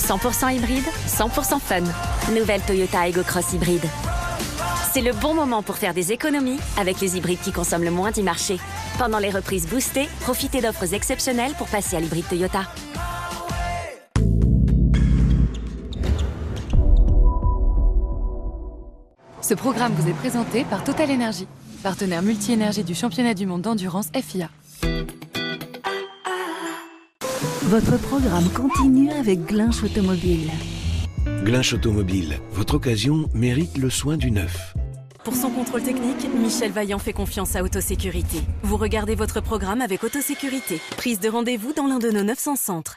100% hybride, 100% fun. Nouvelle Toyota Aygo Cross hybride. C'est le bon moment pour faire des économies avec les hybrides qui consomment le moins du marché. Pendant les reprises boostées, profitez d'offres exceptionnelles pour passer à l'hybride Toyota. Ce programme vous est présenté par Total Energy, partenaire multi-énergie du championnat du monde d'endurance FIA. Votre programme continue avec Glinch Automobile. Glinch Automobile, votre occasion mérite le soin du neuf. Pour son contrôle technique, Michel Vaillant fait confiance à Autosécurité. Vous regardez votre programme avec Autosécurité. Prise de rendez-vous dans l'un de nos 900 centres.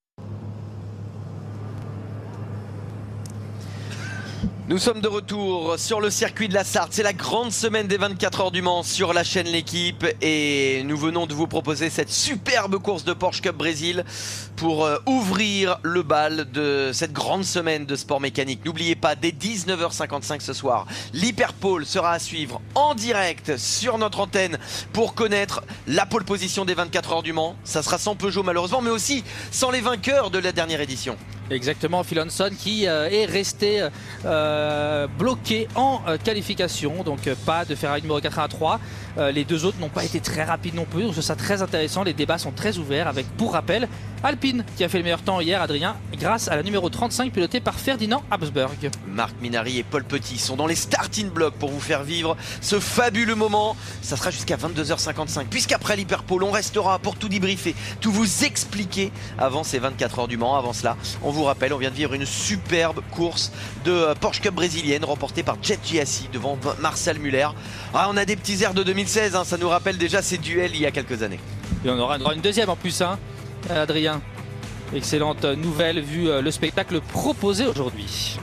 Nous sommes de retour sur le circuit de la Sarthe. C'est la grande semaine des 24 heures du Mans sur la chaîne L'Équipe. Et nous venons de vous proposer cette superbe course de Porsche Cup Brésil pour ouvrir le bal de cette grande semaine de sport mécanique. N'oubliez pas, dès 19h55 ce soir, l'Hyperpole sera à suivre en direct sur notre antenne pour connaître la pole position des 24 heures du Mans. Ça sera sans Peugeot malheureusement, mais aussi sans les vainqueurs de la dernière édition. Exactement, Phil Hanson qui est resté bloqué en qualification, donc pas de Ferrari numéro 83. Les deux autres n'ont pas été très rapides non plus, donc ça sera très intéressant. Les débats sont très ouverts avec, pour rappel, Alpine qui a fait le meilleur temps hier, Adrien, grâce à la numéro 35 pilotée par Ferdinand Habsburg. Marc Minary et Paul Petit sont dans les starting blocks pour vous faire vivre ce fabuleux moment. Ça sera jusqu'à 22h55, puisqu'après l'Hyperpole, on restera pour tout débriefer, tout vous expliquer avant ces 24 heures du Mans. Avant cela, on vous rappelle, on vient de vivre une superbe course de Porsche Cup brésilienne remportée par Jet Giassi devant Marcel Muller. Ah, on a des petits airs de 2016, ça nous rappelle déjà ces duels il y a quelques années. Et on aura une deuxième en plus, Adrien. Excellente nouvelle vu le spectacle proposé aujourd'hui.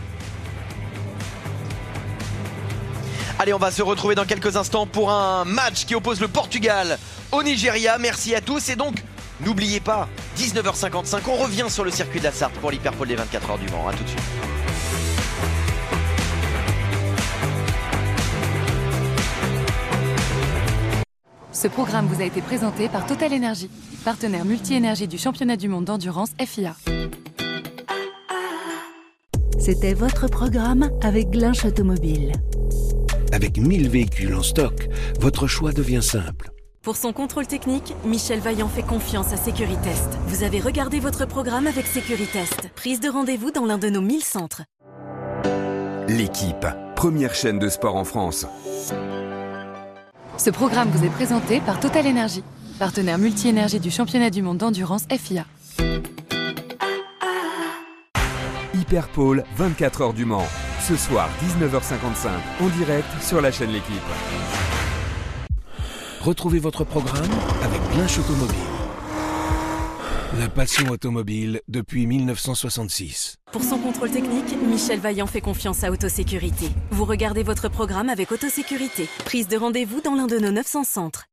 Allez, on va se retrouver dans quelques instants pour un match qui oppose le Portugal au Nigeria. Merci à tous et donc n'oubliez pas, 19h55, on revient sur le circuit de la Sarthe pour l'Hyperpole des 24 heures du Mans. A tout de suite. Ce programme vous a été présenté par Total Energy, partenaire multi-énergie du championnat du monde d'endurance FIA. C'était votre programme avec Glinch Automobile. Avec 1000 véhicules en stock, votre choix devient simple. Pour son contrôle technique, Michel Vaillant fait confiance à Sécuritest. Vous avez regardé votre programme avec Sécuritest. Prise de rendez-vous dans l'un de nos 1000 centres. L'Équipe, première chaîne de sport en France. Ce programme vous est présenté par Total Energy, partenaire multi-énergie du championnat du monde d'endurance FIA. Hyperpole, 24 heures du Mans. Ce soir, 19h55, en direct sur la chaîne L'Équipe. Retrouvez votre programme avec Glinch Automobile. La passion automobile depuis 1966. Pour son contrôle technique, Michel Vaillant fait confiance à Autosécurité. Vous regardez votre programme avec Autosécurité. Prise de rendez-vous dans l'un de nos 900 centres.